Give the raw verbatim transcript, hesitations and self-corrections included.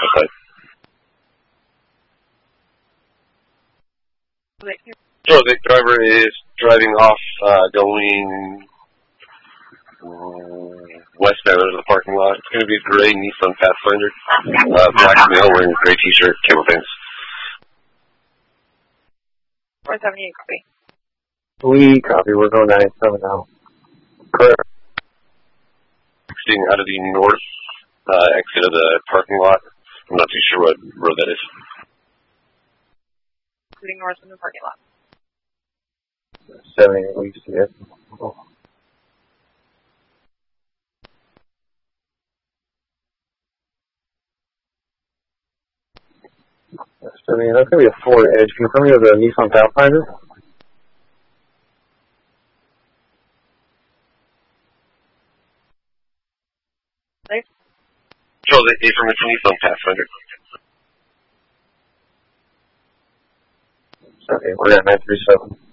outside. So the driver is driving off, uh, going uh, westbound into the parking lot. It's going to be a gray Nissan Pathfinder, uh, black male wearing a gray t-shirt, camo pants. four seventy-eight, copy. We copy. We're going nine seven now. Correct. Exiting out of the north uh, exit of the parking lot. I'm not too sure what road that is. Exiting north from the parking lot. seventy-eight, we see it. seventy-eight, that's going to be a Ford Edge. Can you tell me of the Nissan Pathfinder? So the information Nissan Pathfinder. Okay, we're at nine three seven.